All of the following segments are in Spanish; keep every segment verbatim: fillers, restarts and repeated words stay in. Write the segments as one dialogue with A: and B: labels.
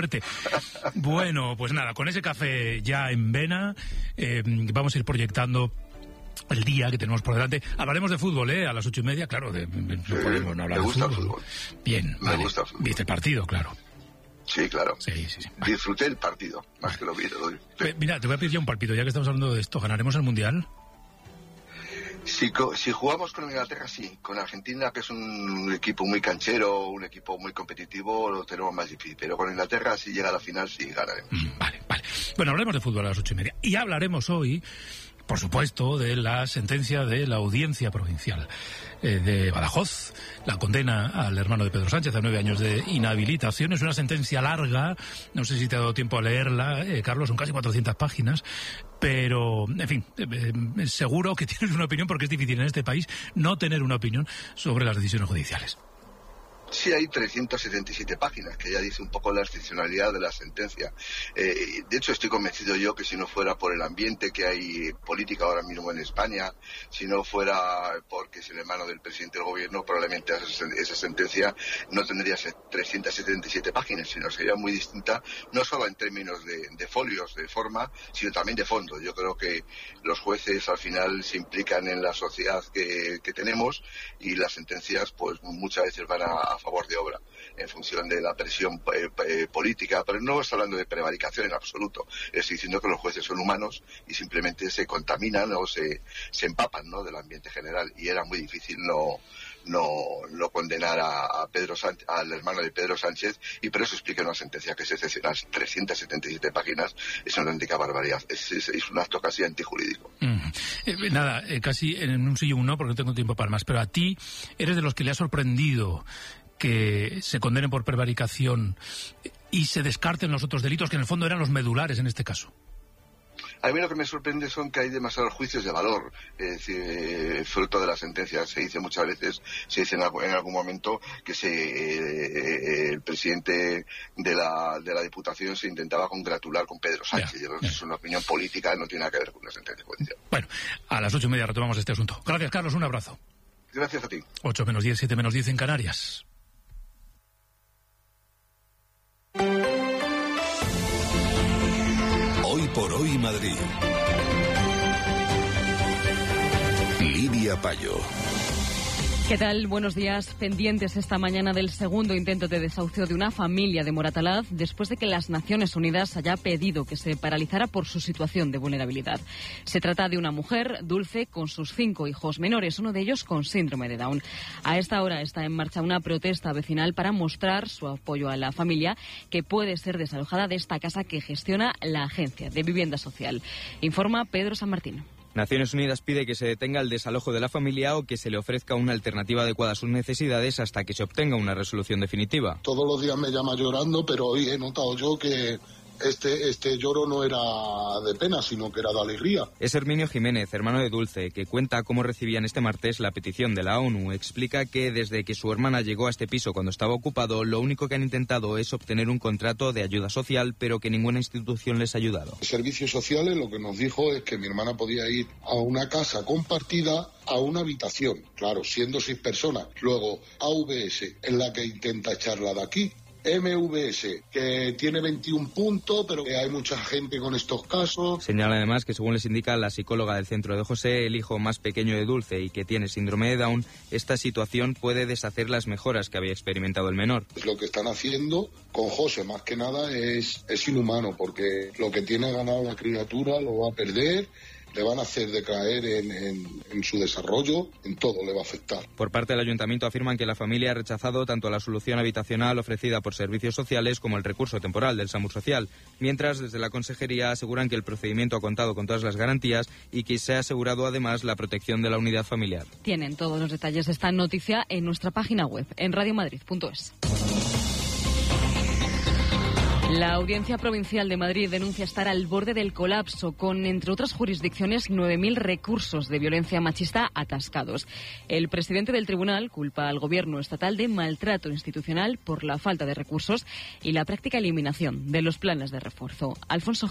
A: suerte. Bueno, pues nada, con ese café ya en vena, eh, vamos a ir proyectando el día que tenemos por delante. Hablaremos de fútbol, ¿eh? A las ocho y media, claro, de, de, no
B: sí,
A: podemos no hablar
B: me gusta
A: de fútbol.
B: El fútbol.
A: Bien,
B: me
A: vale.
B: gusta el fútbol.
A: Viste el partido, claro.
B: Sí, claro.
A: Sí, sí, sí. Vale.
B: Disfruté el partido, más que lo vi. Lo
A: eh, mira, te voy a pedir ya un palpito, ya que estamos hablando de esto. ¿Ganaremos el Mundial?
B: Si, si jugamos con Inglaterra, sí. Con Argentina, que es un equipo muy canchero, un equipo muy competitivo, lo tenemos más difícil. Pero con Inglaterra, si llega a la final, sí ganaremos.
A: Mm, vale, vale. Bueno, hablaremos de fútbol a las ocho y media. Y hablaremos hoy, por supuesto, de la sentencia de la Audiencia Provincial eh, de Badajoz. La condena al hermano de Pedro Sánchez a nueve años de inhabilitación. Es una sentencia larga, no sé si te ha dado tiempo a leerla, eh, Carlos, son casi cuatrocientas páginas, pero, en fin, eh, eh, seguro que tienes una opinión, porque es difícil en este país no tener una opinión sobre las decisiones judiciales.
B: Sí, hay trescientas setenta y siete páginas, que ya dice un poco la excepcionalidad de la sentencia. Eh, de hecho, estoy convencido yo que si no fuera por el ambiente que hay política ahora mismo en España, si no fuera porque es el hermano del presidente del gobierno, probablemente esa, esa sentencia no tendría trescientas setenta y siete páginas, sino sería muy distinta, no solo en términos de, de folios, de forma, sino también de fondo. Yo creo que los jueces al final se implican en la sociedad que, que tenemos, y las sentencias pues muchas veces van a a favor de obra, en función de la presión eh, eh, política, pero no estoy hablando de prevaricación en absoluto. Estoy diciendo que los jueces son humanos y simplemente se contaminan o se, se empapan, ¿no?, del ambiente general, y era muy difícil no no, no condenar a, a Pedro Sánchez, al hermano de Pedro Sánchez, y por eso explica una sentencia que es excepcional. trescientas setenta y siete páginas es una auténtica barbaridad, es, es, es un acto casi antijurídico.
A: Mm. Eh, nada, eh, casi en un sí y un no, porque no tengo tiempo para más, pero a ti eres de los que le ha sorprendido que se condenen por prevaricación y se descarten los otros delitos, que en el fondo eran los medulares en este caso.
B: A mí lo que me sorprende son que hay demasiados juicios de valor, es decir, eh, fruto de la sentencia. Se dice muchas veces, se dice en algún, en algún momento que se, eh, el presidente de la, de la Diputación se intentaba congratular con Pedro Sánchez. Ya, Yo creo que es una opinión política, no tiene nada que ver con una sentencia judicial.
A: Bueno, a las ocho y media retomamos este asunto. Gracias, Carlos, un abrazo.
B: Gracias a ti.
A: Ocho menos diez, siete menos diez en Canarias.
C: Hoy por hoy Madrid. Lidia Payo.
D: ¿Qué tal? Buenos días. Pendientes esta mañana del segundo intento de desahucio de una familia de Moratalaz después de que las Naciones Unidas haya pedido que se paralizara por su situación de vulnerabilidad. Se trata de una mujer, Dulce, con sus cinco hijos menores, uno de ellos con síndrome de Down. A esta hora está en marcha una protesta vecinal para mostrar su apoyo a la familia, que puede ser desalojada de esta casa que gestiona la Agencia de Vivienda Social. Informa Pedro San Martín.
E: Naciones Unidas pide que se detenga el desalojo de la familia o que se le ofrezca una alternativa adecuada a sus necesidades hasta que se obtenga una resolución definitiva.
F: Todos los días me llama llorando, pero hoy he notado yo que este este lloro no era de pena, sino que era de alegría.
E: Es Herminio Jiménez, hermano de Dulce, que cuenta cómo recibían este martes la petición de la ONU. Explica que desde que su hermana llegó a este piso cuando estaba ocupado, lo único que han intentado es obtener un contrato de ayuda social, pero que ninguna institución les ha ayudado.
F: Servicios sociales lo que nos dijo es que mi hermana podía ir a una casa compartida, a una habitación, claro, siendo seis personas. Luego A V S, en la que intenta echarla de aquí. M V S, que tiene veintiún puntos, pero que hay mucha gente con estos casos.
E: Señala además que, según les indica la psicóloga del centro de José, el hijo más pequeño de Dulce y que tiene síndrome de Down, esta situación puede deshacer las mejoras que había experimentado el menor.
F: Lo que están haciendo con José, más que nada, es, es inhumano, porque lo que tiene ganado la criatura lo va a perder. Le van a hacer decaer en, en, en su desarrollo, en todo le va a afectar.
E: Por parte del ayuntamiento afirman que la familia ha rechazado tanto la solución habitacional ofrecida por servicios sociales como el recurso temporal del SAMUR social, mientras desde la consejería aseguran que el procedimiento ha contado con todas las garantías y que se ha asegurado además la protección de la unidad familiar.
D: Tienen todos los detalles de esta noticia en nuestra página web, en radiomadrid punto es. La Audiencia Provincial de Madrid denuncia estar al borde del colapso con, entre otras jurisdicciones, nueve mil recursos de violencia machista atascados. El presidente del tribunal culpa al gobierno estatal de maltrato institucional por la falta de recursos y la práctica eliminación de los planes de refuerzo. Alfonso Gea.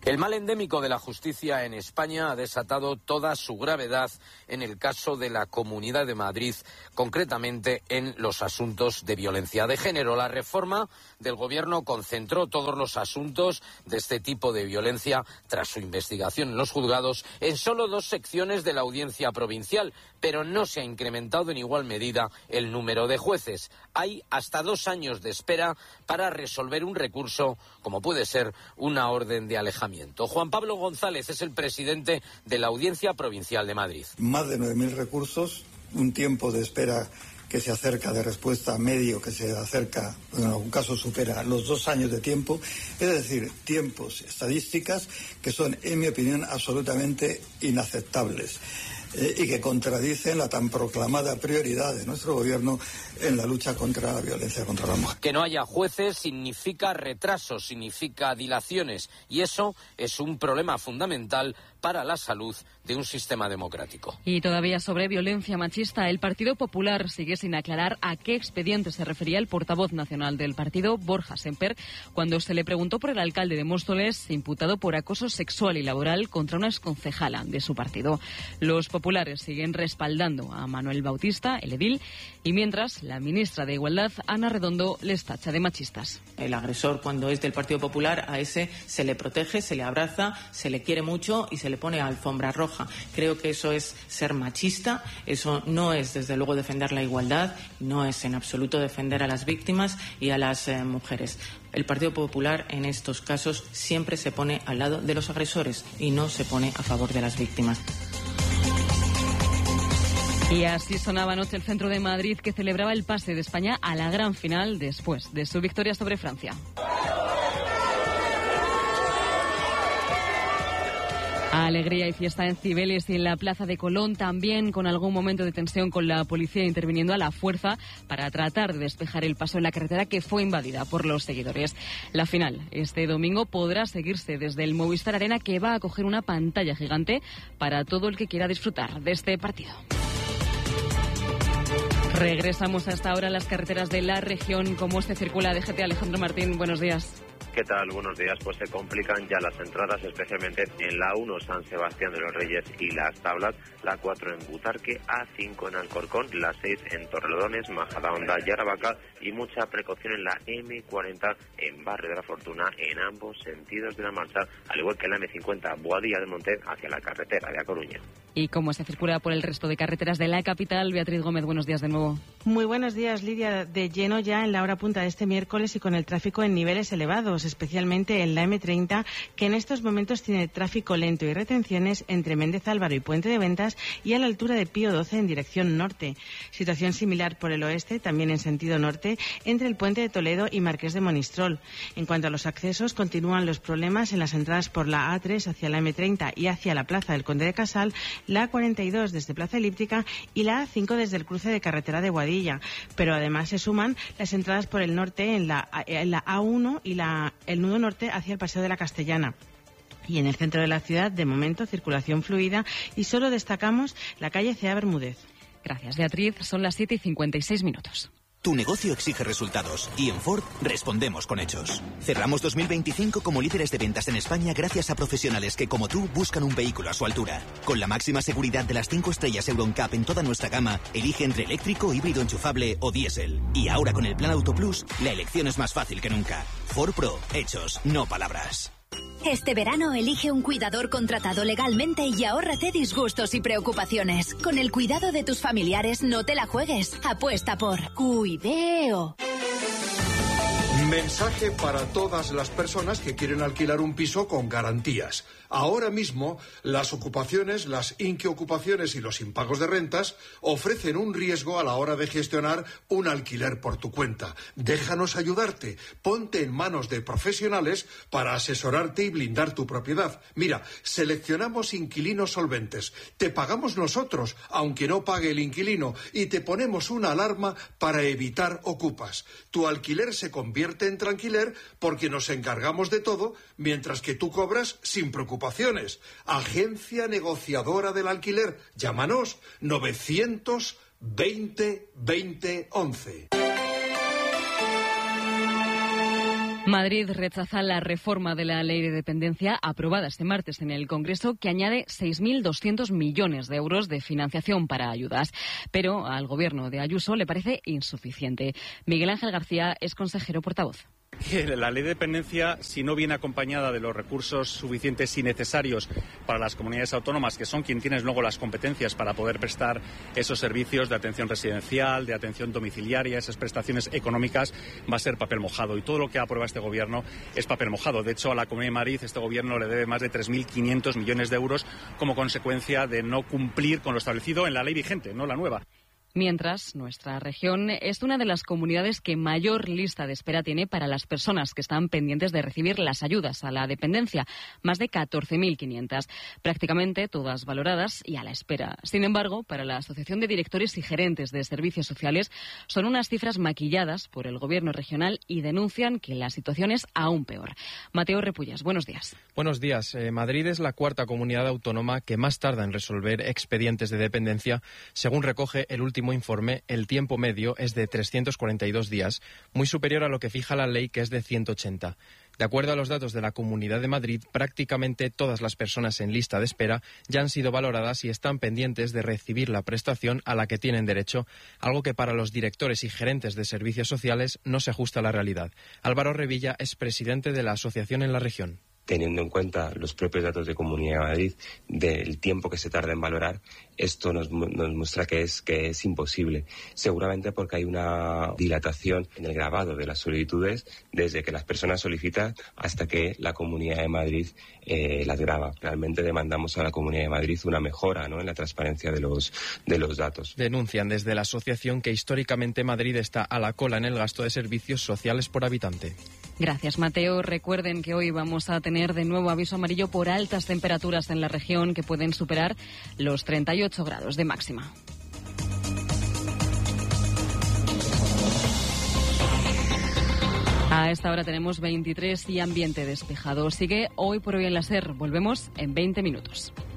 G: El mal endémico de la justicia en España ha desatado toda su gravedad en el caso de la Comunidad de Madrid, concretamente en los asuntos de violencia de género. La reforma del Gobierno concentró todos los asuntos de este tipo de violencia, tras su investigación en los juzgados, en solo dos secciones de la Audiencia Provincial, pero no se ha incrementado en igual medida el número de jueces. Hay hasta dos años de espera para resolver un recurso, como puede ser una orden de alejamiento. Juan Pablo González es el presidente de la Audiencia Provincial de Madrid.
H: Más de nueve mil recursos, un tiempo de espera que se acerca de respuesta medio, que se acerca, en algún caso supera los dos años de tiempo, es decir, tiempos, estadísticas que son, en mi opinión, absolutamente inaceptables. Eh, y que contradicen la tan proclamada prioridad de nuestro gobierno en la lucha contra la violencia contra la mujer.
G: Que no haya jueces significa retrasos, significa dilaciones, y eso es un problema fundamental para la salud de un sistema democrático.
D: Y todavía sobre violencia machista, el Partido Popular sigue sin aclarar a qué expediente se refería el portavoz nacional del partido, Borja Semper, cuando se le preguntó por el alcalde de Móstoles, imputado por acoso sexual y laboral contra una exconcejala de su partido. Los populares siguen respaldando a Manuel Bautista, el edil, y mientras la ministra de Igualdad, Ana Redondo, les tacha de machistas.
I: El agresor, cuando es del Partido Popular, a ese se le protege, se le abraza, se le quiere mucho y se le pone alfombra roja. Creo que eso es ser machista, eso no es desde luego defender la igualdad, no es en absoluto defender a las víctimas y a las eh, mujeres. El Partido Popular en estos casos siempre se pone al lado de los agresores y no se pone a favor de las víctimas.
D: Y así sonaba anoche el centro de Madrid, que celebraba el pase de España a la gran final después de su victoria sobre Francia. Alegría y fiesta en Cibeles y en la Plaza de Colón, también con algún momento de tensión con la policía interviniendo a la fuerza para tratar de despejar el paso en la carretera que fue invadida por los seguidores. La final este domingo podrá seguirse desde el Movistar Arena, que va a acoger una pantalla gigante para todo el que quiera disfrutar de este partido. Regresamos hasta ahora a las carreteras de la región. ¿Cómo se circula D G T? Alejandro Martín, buenos días.
J: ¿Qué tal? Buenos días. Pues se complican ya las entradas, especialmente en la uno San Sebastián de los Reyes y Las Tablas, la cuatro en Butarque, A cinco en Alcorcón, la seis en Torrelodones, Majadahonda y Aravaca, y mucha precaución en la eme cuarenta en Barrio de la Fortuna, en ambos sentidos de la marcha, al igual que en la eme cincuenta Boadilla del Monte hacia la carretera de A Coruña.
D: ¿Y cómo se circula por el resto de carreteras de la capital? Beatriz Gómez, buenos días de nuevo.
K: Muy buenos días, Lidia. De lleno ya en la hora punta de este miércoles y con el tráfico en niveles elevados, especialmente en la eme treinta, que en estos momentos tiene tráfico lento y retenciones entre Méndez Álvaro y Puente de Ventas y a la altura de Pío doce en dirección norte. Situación similar por el oeste, también en sentido norte, entre el Puente de Toledo y Marqués de Monistrol. En cuanto a los accesos, continúan los problemas en las entradas por la A tres hacia la eme treinta y hacia la Plaza del Conde de Casal, la A cuarenta y dos desde Plaza Elíptica y la A cinco desde el cruce de carretera de Boadilla. Pero además se suman las entradas por el norte en la, en la A uno y la, el nudo norte hacia el Paseo de la Castellana. Y en el centro de la ciudad, de momento, circulación fluida y solo destacamos la calle C A Bermúdez.
D: Gracias, Beatriz. Son las siete y cincuenta y seis minutos.
L: Tu negocio exige resultados y en Ford respondemos con hechos. Cerramos dos mil veinticinco como líderes de ventas en España gracias a profesionales que, como tú, buscan un vehículo a su altura. Con la máxima seguridad de las cinco estrellas Euro N C A P en toda nuestra gama, elige entre eléctrico, híbrido enchufable o diésel. Y ahora con el Plan Auto Plus, la elección es más fácil que nunca. Ford Pro, hechos, no palabras.
M: Este verano elige un cuidador contratado legalmente y ahórrate disgustos y preocupaciones. Con el cuidado de tus familiares no te la juegues. Apuesta por Cuideo.
N: Mensaje para todas las personas que quieren alquilar un piso con garantías. Ahora mismo, las ocupaciones, las inquiocupaciones y los impagos de rentas ofrecen un riesgo a la hora de gestionar un alquiler por tu cuenta. Déjanos ayudarte. Ponte en manos de profesionales para asesorarte y blindar tu propiedad. Mira, seleccionamos inquilinos solventes. Te pagamos nosotros, aunque no pague el inquilino, y te ponemos una alarma para evitar ocupas. Tu alquiler se convierte en tranquiler porque nos encargamos de todo, mientras que tú cobras sin preocupaciones. Agencia negociadora del alquiler. Llámanos novecientos veinte veinte once.
D: Madrid rechaza la reforma de la ley de dependencia aprobada este martes en el Congreso, que añade seis mil doscientos millones de euros de financiación para ayudas. Pero al Gobierno de Ayuso le parece insuficiente. Miguel Ángel García es consejero portavoz.
O: La ley de dependencia, si no viene acompañada de los recursos suficientes y necesarios para las comunidades autónomas, que son quienes tienen luego las competencias para poder prestar esos servicios de atención residencial, de atención domiciliaria, esas prestaciones económicas, va a ser papel mojado. Y todo lo que aprueba este Gobierno es papel mojado. De hecho, a la Comunidad de Madrid este Gobierno le debe más de tres mil quinientos millones de euros como consecuencia de no cumplir con lo establecido en la ley vigente, no la nueva.
D: Mientras, nuestra región es una de las comunidades que mayor lista de espera tiene para las personas que están pendientes de recibir las ayudas a la dependencia, más de catorce mil quinientas, prácticamente todas valoradas y a la espera. Sin embargo, para la Asociación de Directores y Gerentes de Servicios Sociales son unas cifras maquilladas por el Gobierno regional y denuncian que la situación es aún peor. Mateo Repullas, buenos días.
P: Buenos días. Eh, Madrid es la cuarta comunidad autónoma que más tarda en resolver expedientes de dependencia, según recoge el último informe. El tiempo medio es de trescientos cuarenta y dos días, muy superior a lo que fija la ley, que es de ciento ochenta. De acuerdo a los datos de la Comunidad de Madrid, prácticamente todas las personas en lista de espera ya han sido valoradas y están pendientes de recibir la prestación a la que tienen derecho, algo que para los directores y gerentes de servicios sociales no se ajusta a la realidad. Álvaro Revilla es presidente de la asociación en la región.
Q: Teniendo en cuenta los propios datos de Comunidad de Madrid del tiempo que se tarda en valorar, esto nos, nos muestra que es, que es imposible. Seguramente porque hay una dilatación en el grabado de las solicitudes desde que las personas solicitan hasta que la Comunidad de Madrid eh, las graba. Realmente demandamos a la Comunidad de Madrid una mejora, ¿no?, en la transparencia de los, de los datos.
P: Denuncian desde la asociación que históricamente Madrid está a la cola en el gasto de servicios sociales por habitante.
D: Gracias, Mateo. Recuerden que hoy vamos a tener de nuevo aviso amarillo por altas temperaturas en la región que pueden superar los treinta y ocho grados de máxima. A esta hora tenemos veintitrés y ambiente despejado. Sigue Hoy por Hoy en la SER. Volvemos en veinte minutos.